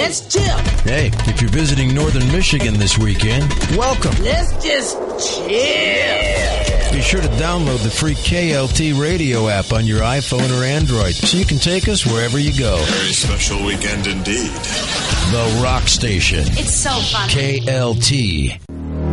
Let's chill. Hey, if you're visiting Northern Michigan this weekend, welcome. Let's just chill. Be sure to download the free KLT radio app on your iPhone or Android so you can take us wherever you go. Very special weekend indeed. The Rock Station. It's so fun. KLT.